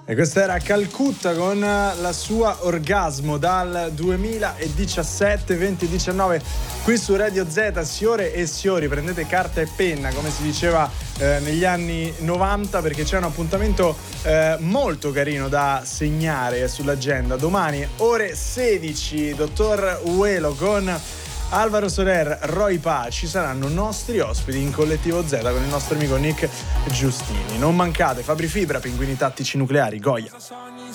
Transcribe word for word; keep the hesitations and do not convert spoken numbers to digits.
E questa era Calcutta con la sua Orgasmo dal duemiladiciassette venti diciannove qui su Radio Z. Signore e signori, prendete carta e penna, come si diceva eh, negli anni novanta, perché c'è un appuntamento eh, molto carino da segnare sull'agenda. Domani ore sedici, Dottor Uelo con Alvaro Soler, Roy Pa, ci saranno nostri ospiti in Collettivo Z con il nostro amico Nick Giustini. Non mancate, Fabri Fibra, Pinguini Tattici Nucleari, Goya.